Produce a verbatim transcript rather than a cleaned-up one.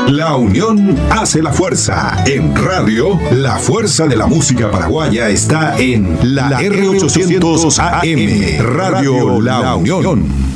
La unión hace la fuerza. En radio, la fuerza de la música paraguaya está en la, la R ochocientos A M, Radio La Unión.